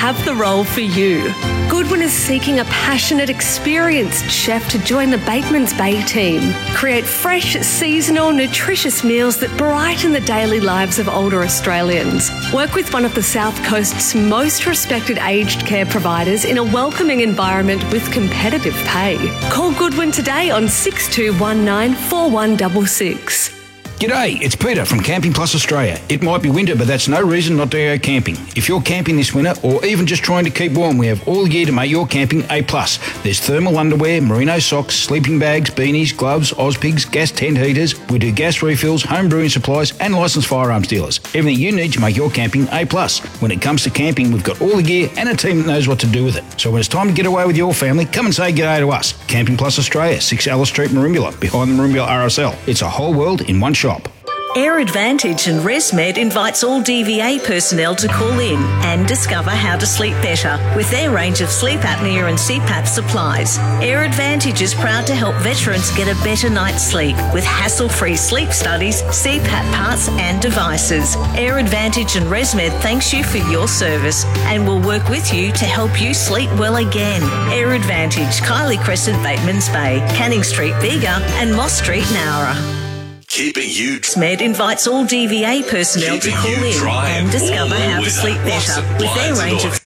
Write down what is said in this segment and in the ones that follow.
have the role for you. Goodwin is seeking a passionate, experienced chef to join the Bateman's Bay team. Create fresh, seasonal, nutritious meals that brighten the daily lives of older Australians. Work with one of the South Coast's most respected aged care providers in a welcoming environment with competitive pay. Call Goodwin today on 6219 4166. G'day, it's Peter from Camping Plus Australia. It might be winter, but that's no reason not to go camping. If you're camping this winter or even just trying to keep warm, we have all year to make your camping A+. There's thermal underwear, merino socks, sleeping bags, beanies, gloves, Ozpigs, gas tent heaters. We do gas refills, home brewing supplies and licensed firearms dealers. Everything you need to make your camping A+. When it comes to camping, we've got all the gear and a team that knows what to do with it. So when it's time to get away with your family, come and say g'day to us. Camping Plus Australia, 6 Alice Street, Merimbula, behind the Merimbula RSL. It's a whole world in one shop. Air Advantage and ResMed invites all DVA personnel to call in and discover how to sleep better with their range of sleep apnea and CPAP supplies. Air Advantage is proud to help veterans get a better night's sleep with hassle-free sleep studies, CPAP parts and devices. Air Advantage and ResMed thanks you for your service and will work with you to help you sleep well again. Air Advantage, Kylie Crescent, Bateman's Bay, Canning Street, Bega and Moss Street, Nowra. Keeping you ResMed invites all DVA personnel to call in and discover how to sleep better with their range of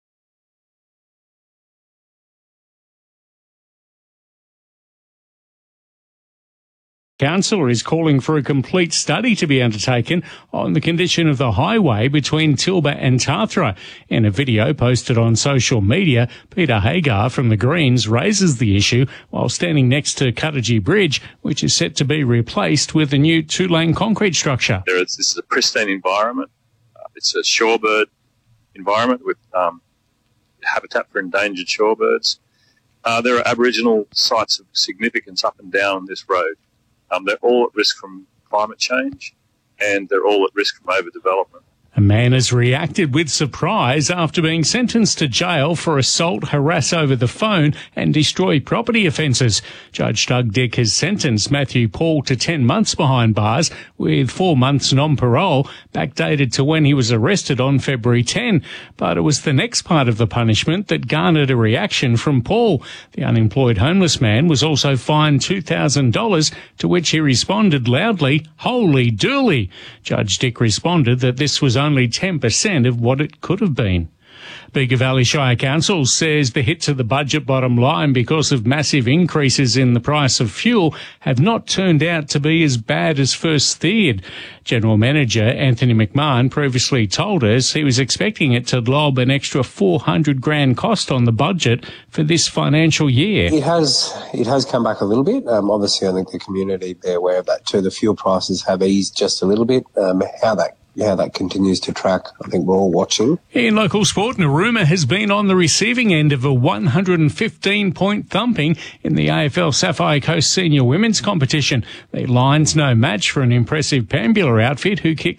Council is calling for a complete study to be undertaken on the condition of the highway between Tilba and Tathra. In a video posted on social media, Peter Hagar from the Greens raises the issue while standing next to Cuttagee Bridge, which is set to be replaced with a new 2-lane concrete structure. This is a pristine environment. It's a shorebird environment with habitat for endangered shorebirds. There are Aboriginal sites of significance up and down this road. They're all at risk from climate change and they're all at risk from overdevelopment. A man has reacted with surprise after being sentenced to jail for assault, harass over the phone and destroy property offences. Judge Doug Dick has sentenced Matthew Paul to 10 months behind bars with 4 months non-parole, backdated to when he was arrested on February 10. But it was the next part of the punishment that garnered a reaction from Paul. The unemployed homeless man was also fined $2,000, to which he responded loudly, "Holy dooly." Judge Dick responded that this was only 10% of what it could have been. Bega Valley Shire Council says the hit to the budget bottom line because of massive increases in the price of fuel have not turned out to be as bad as first feared. General Manager Anthony McMahon previously told us he was expecting it to lob an extra $400,000 cost on the budget for this financial year. It has come back a little bit. Obviously, I think the community be aware of that too. The fuel prices have eased just a little bit. How that continues to track, I think we're all watching. In local sport, Narooma has been on the receiving end of a 115-point thumping in the AFL Sapphire Coast Senior Women's Competition. The Lions no match for an impressive Pambula outfit who kicked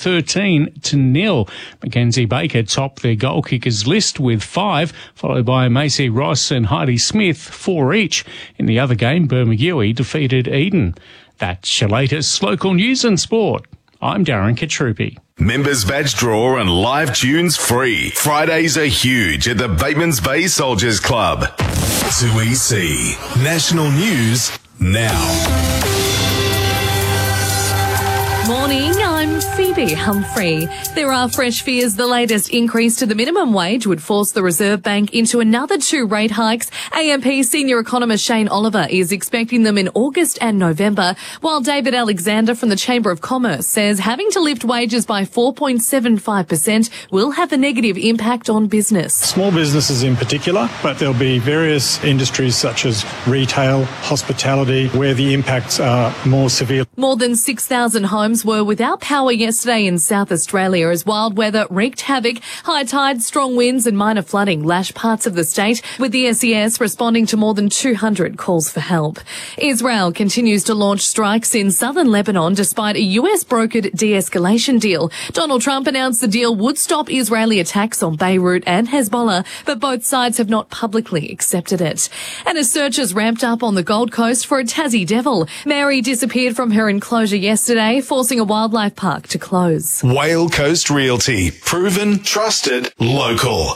7-13-0. Mackenzie Baker topped their goal kickers list with 5, followed by Macy Ross and Heidi Smith, 4 each. In the other game, Bermagui defeated Eden. That's your latest local news and sport. I'm Darren Katrupi. Members badge draw and live tunes free. Fridays are huge at the Bateman's Bay Soldiers Club. 2EC National News now. Morning, I'm Phoebe Humphrey. There are fresh fears the latest increase to the minimum wage would force the Reserve Bank into another 2 rate hikes. AMP senior economist Shane Oliver is expecting them in August and November, while David Alexander from the Chamber of Commerce says having to lift wages by 4.75% will have a negative impact on business. Small businesses in particular, but there'll be various industries such as retail, hospitality, where the impacts are more severe. More than 6,000 homes were without power yesterday in South Australia as wild weather wreaked havoc. High tides, strong winds and minor flooding lashed parts of the state, with the SES responding to more than 200 calls for help. Israel continues to launch strikes in southern Lebanon despite a US-brokered de-escalation deal. Donald Trump announced the deal would stop Israeli attacks on Beirut and Hezbollah, but both sides have not publicly accepted it. And as searches ramped up on the Gold Coast for a Tassie devil, Mary disappeared from her enclosure yesterday, forcing a wildlife park to close. Whale Coast Realty. Proven, trusted, local.